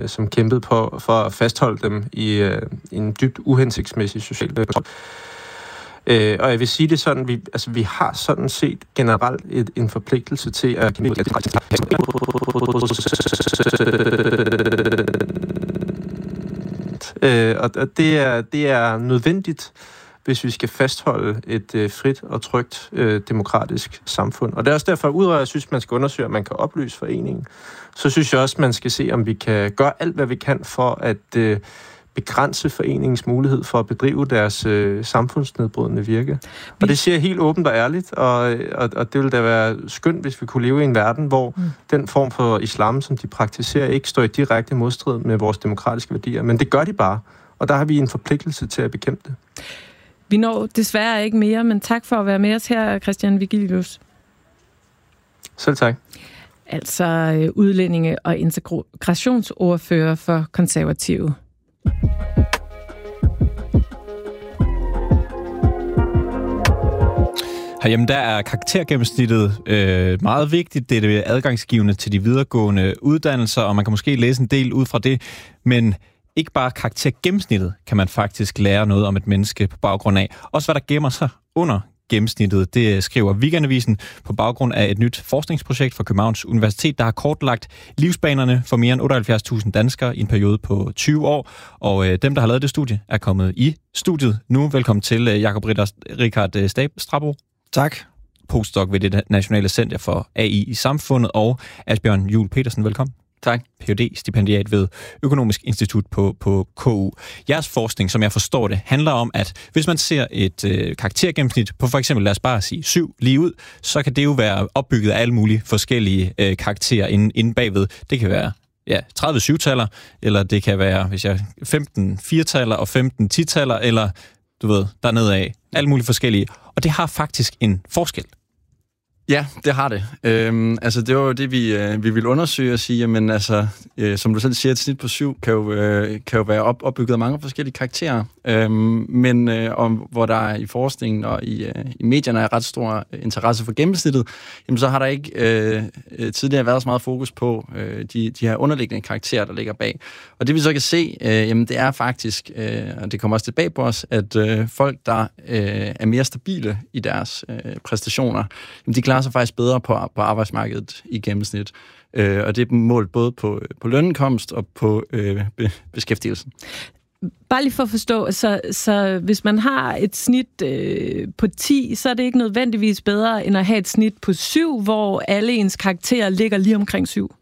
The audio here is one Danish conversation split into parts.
som kæmpede for at fastholde dem i en dybt uhensigtsmæssig social kontrol. Og jeg vil sige det sådan, vi har sådan set generelt en forpligtelse til at og det er nødvendigt, hvis vi skal fastholde et frit og trygt demokratisk samfund. Og det er også derfor, udover at jeg synes, man skal undersøge, om man kan opløse foreningen, så synes jeg også, man skal se, om vi kan gøre alt, hvad vi kan for at begrænse foreningens mulighed for at bedrive deres samfundsnedbrydende virke. Og det siger jeg helt åbent og ærligt, og det ville da være skønt, hvis vi kunne leve i en verden, hvor den form for islam, som de praktiserer, ikke står i direkte modstrid med vores demokratiske værdier. Men det gør de bare, og der har vi en forpligtelse til at bekæmpe det. Vi når desværre ikke mere, men tak for at være med os her, Christian Vigilius. Selv tak. Altså udlændinge- og integrationsordfører for Konservative. Herhjemme der er karaktergennemsnittet meget vigtigt. Det er det adgangsgivende til de videregående uddannelser, og man kan måske læse en del ud fra det, men ikke bare karaktergennemsnittet kan man faktisk lære noget om et menneske på baggrund af. Også hvad der gemmer sig under gennemsnittet, det skriver Weekendavisen på baggrund af et nyt forskningsprojekt fra Københavns Universitet, der har kortlagt livsbanerne for mere end 78.000 danskere i en periode på 20 år. Og dem, der har lavet det studie, er kommet i studiet nu. Velkommen til Jakob Richard Strabo. Tak. Postdoc ved det Nationale Center for AI i Samfundet, og Asbjørn Juhl Petersen, velkommen. Tak. Ph.D.-stipendiat ved Økonomisk Institut på KU. Jeres forskning, som jeg forstår det, handler om, at hvis man ser et karaktergennemsnit på for eksempel, lad os bare sige 7 lige ud, så kan det jo være opbygget af alle mulige forskellige karakterer inde bagved. Det kan være 30 7-taller, eller det kan være 15 4-taller og 15 10-taller, eller du ved, dernede af. Alle mulige forskellige. Og det har faktisk en forskel. Ja, det har det. Det var jo det, vi ville undersøge og sige, jamen altså, som du selv siger, et snit på 7 kan jo være opbygget af mange forskellige karakterer. Men hvor der er i forskningen og i medierne er ret stor interesse for gennemsnittet, jamen så har der ikke tidligere været så meget fokus på de her underliggende karakterer, der ligger bag. Og det vi så kan se, jamen det er faktisk, og det kommer også tilbage på os, at folk, der er mere stabile i deres præstationer, jamen de klarer sig faktisk bedre på arbejdsmarkedet i gennemsnit. Og det er målt både på lønindkomst og på beskæftigelsen. Bare lige for at forstå, så hvis man har et snit på 10, så er det ikke nødvendigvis bedre end at have et snit på 7, hvor alle ens karakterer ligger lige omkring 7?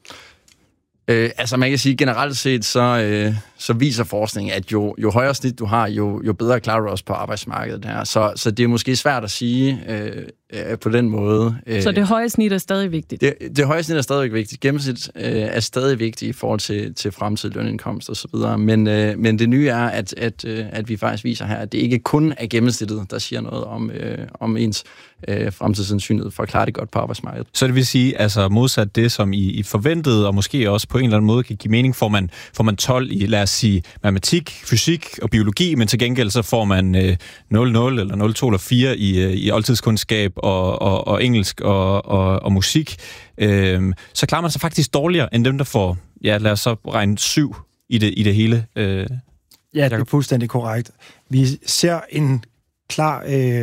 Man kan sige, generelt set, så viser forskningen, at jo højere snit du har, jo bedre klarer du også på arbejdsmarkedet her. Så det er måske svært at sige på den måde. Så det høje snit er stadig vigtigt? Det høje snit er stadig vigtigt. Gennemsnit er stadig vigtigt i forhold til fremtidig lønindkomst og så videre. Men det nye er, at vi faktisk viser her, at det ikke kun er gennemsnittet, der siger noget om ens fremtidssandsynlighed for at klare det godt på arbejdsmarkedet. Så det vil sige, altså modsat det, som I forventede, og måske også på en eller anden måde kan give mening, får man 12 i, lad os sige, matematik, fysik og biologi, men til gengæld så får man 0,0 eller 0,2 eller 4 i oldtidskundskab og engelsk og musik. Så klarer man sig faktisk dårligere end dem, der får, lad os så regne 7 i det hele. Ja, det er fuldstændig korrekt. Vi ser en klar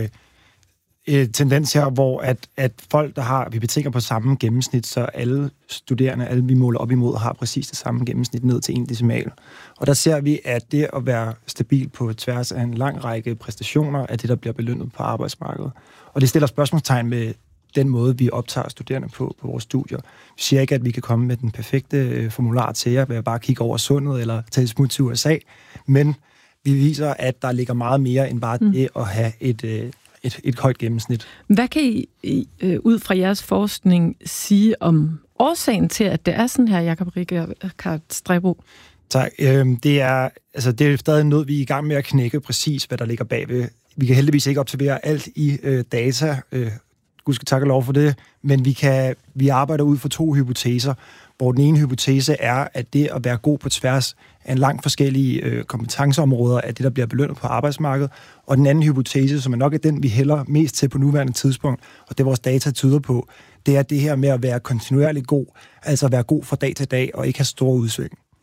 tendens her, hvor at folk, vi betinger på samme gennemsnit, så alle studerende, alle vi måler op imod, har præcis det samme gennemsnit ned til 1 decimal. Og der ser vi, at det at være stabil på tværs af en lang række præstationer, er det, der bliver belønnet på arbejdsmarkedet. Og det stiller spørgsmålstegn med den måde, vi optager studerende på vores studier. Vi siger ikke, at vi kan komme med den perfekte formular til jer, ved at bare kigge over sundet eller tage et smut til USA, men vi viser, at der ligger meget mere end bare det at have et højt gennemsnit. Hvad kan I ud fra jeres forskning sige om årsagen til, at det er sådan her, Jakob Richard Strabo? Tak. Det er stadig noget, vi er i gang med at knække præcis, hvad der ligger bagved. Vi kan heldigvis ikke observere alt i data. Gud skal takke lov for det. Men vi arbejder ud fra 2 hypoteser, hvor den ene hypotese er, at det at være god på tværs af en lang forskellige kompetenceområder er det, der bliver belønnet på arbejdsmarkedet. Og den anden hypotese, som er nok er den, vi hælder mest til på nuværende tidspunkt, og det vores data tyder på, det er det her med at være kontinuerligt god, altså at være god fra dag til dag og ikke have store udsving.